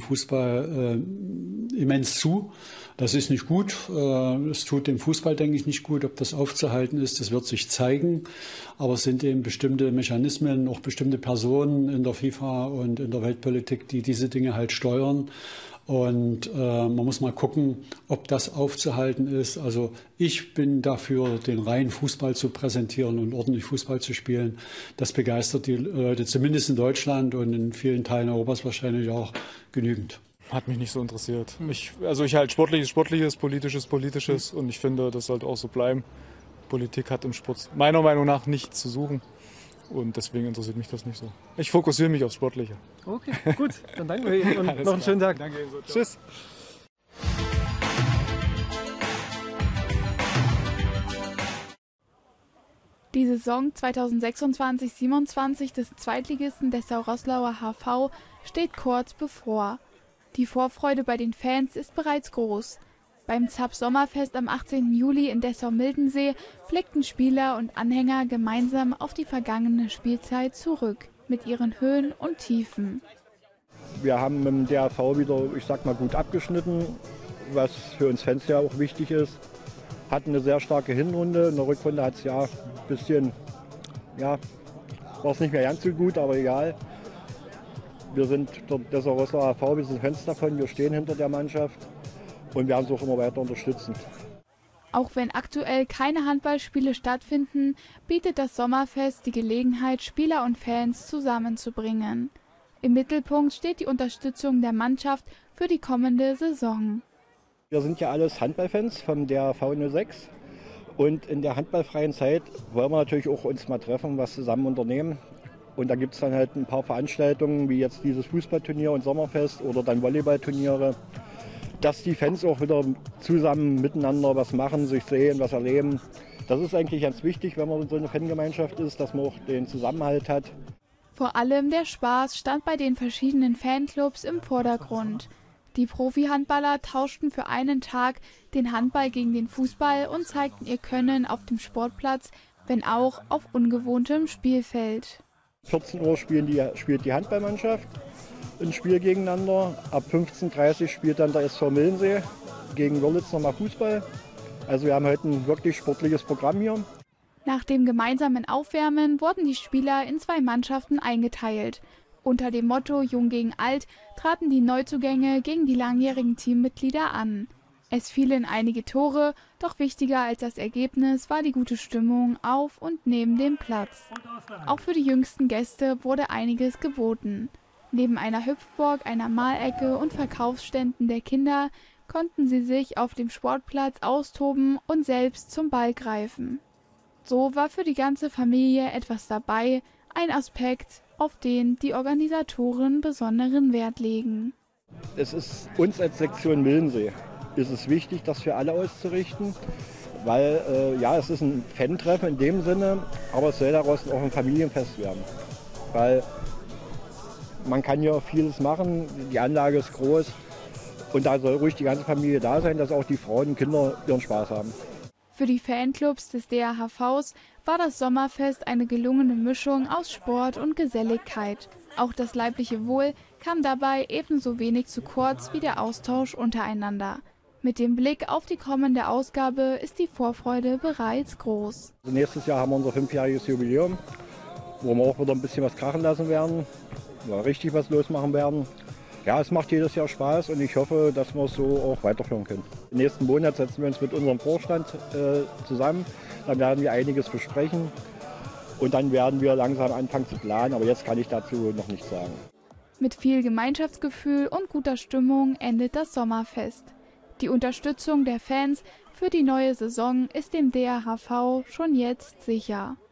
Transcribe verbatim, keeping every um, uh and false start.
Fußball äh, immens zu. Das ist nicht gut. Es tut dem Fußball, denke ich, nicht gut. Ob das aufzuhalten ist, das wird sich zeigen. Aber es sind eben bestimmte Mechanismen, auch bestimmte Personen in der FIFA und in der Weltpolitik, die diese Dinge halt steuern. Und äh, man muss mal gucken, ob das aufzuhalten ist. Also ich bin dafür, den reinen Fußball zu präsentieren und ordentlich Fußball zu spielen. Das begeistert die Leute, zumindest in Deutschland und in vielen Teilen Europas wahrscheinlich auch genügend. Hat mich nicht so interessiert. Ich, also ich halte Sportliches, Sportliches, Politisches, Politisches und ich finde, das sollte auch so bleiben. Politik hat im Sport meiner Meinung nach nichts zu suchen. Und deswegen interessiert mich das nicht so. Ich fokussiere mich aufs Sportliche. Okay, gut. Dann danken wir Ihnen und noch einen klar. schönen Tag. Danke ebenso. Tschüss. Die Saison zweitausendsechsundzwanzig siebenundzwanzig des Zweitligisten Dessau-Roßlauer H V steht kurz bevor. Die Vorfreude bei den Fans ist bereits groß. Beim Zap-Sommerfest am achtzehnten Juli in Dessau-Mildensee blickten Spieler und Anhänger gemeinsam auf die vergangene Spielzeit zurück, mit ihren Höhen und Tiefen. Wir haben mit dem D R V wieder, ich sag mal, gut abgeschnitten, was für uns Fans ja auch wichtig ist. Hatten eine sehr starke Hinrunde, in der Rückrunde hat es ja ein bisschen, ja, war es nicht mehr ganz so gut, aber egal. Wir sind der Dessau-Roßlauer H V, wir sind Fans davon, wir stehen hinter der Mannschaft. Und wir werden es auch immer weiter unterstützen. Auch wenn aktuell keine Handballspiele stattfinden, bietet das Sommerfest die Gelegenheit, Spieler und Fans zusammenzubringen. Im Mittelpunkt steht die Unterstützung der Mannschaft für die kommende Saison. Wir sind ja alles Handballfans vom D R V null sechs. Und in der handballfreien Zeit wollen wir natürlich auch uns mal treffen, was zusammen unternehmen. Und da gibt es dann halt ein paar Veranstaltungen, wie jetzt dieses Fußballturnier und Sommerfest oder dann Volleyballturniere. Dass die Fans auch wieder zusammen miteinander was machen, sich sehen, was erleben. Das ist eigentlich ganz wichtig, wenn man so eine Fangemeinschaft ist, dass man auch den Zusammenhalt hat. Vor allem der Spaß stand bei den verschiedenen Fanclubs im Vordergrund. Die Profi-Handballer tauschten für einen Tag den Handball gegen den Fußball und zeigten ihr Können auf dem Sportplatz, wenn auch auf ungewohntem Spielfeld. vierzehn Uhr spielen die, spielt die Handballmannschaft ein Spiel gegeneinander. Ab fünfzehn Uhr dreißig spielt dann der S V Mildensee gegen Wörlitz nochmal Fußball. Also wir haben heute ein wirklich sportliches Programm hier. Nach dem gemeinsamen Aufwärmen wurden die Spieler in zwei Mannschaften eingeteilt. Unter dem Motto Jung gegen Alt traten die Neuzugänge gegen die langjährigen Teammitglieder an. Es fielen einige Tore, doch wichtiger als das Ergebnis war die gute Stimmung auf und neben dem Platz. Auch für die jüngsten Gäste wurde einiges geboten. Neben einer Hüpfburg, einer Malecke und Verkaufsständen der Kinder konnten sie sich auf dem Sportplatz austoben und selbst zum Ball greifen. So war für die ganze Familie etwas dabei, ein Aspekt, auf den die Organisatoren besonderen Wert legen. Es ist uns als Sektion Mildensee ist es wichtig, das für alle auszurichten, weil äh, ja, es ist ein Fan-Treffen in dem Sinne, aber es soll daraus auch ein Familienfest werden, weil man kann ja vieles machen, die Anlage ist groß und da soll ruhig die ganze Familie da sein, dass auch die Frauen und Kinder ihren Spaß haben. Für die Fanclubs des D R H Vs war das Sommerfest eine gelungene Mischung aus Sport und Geselligkeit. Auch das leibliche Wohl kam dabei ebenso wenig zu kurz wie der Austausch untereinander. Mit dem Blick auf die kommende Ausgabe ist die Vorfreude bereits groß. Also nächstes Jahr haben wir unser fünfjähriges Jubiläum, wo wir auch wieder ein bisschen was krachen lassen werden, wo wir richtig was losmachen werden. Ja, es macht jedes Jahr Spaß und ich hoffe, dass wir es so auch weiterführen können. Im nächsten Monat setzen wir uns mit unserem Vorstand äh, zusammen, dann werden wir einiges besprechen und dann werden wir langsam anfangen zu planen, aber jetzt kann ich dazu noch nichts sagen. Mit viel Gemeinschaftsgefühl und guter Stimmung endet das Sommerfest. Die Unterstützung der Fans für die neue Saison ist dem D R H V schon jetzt sicher.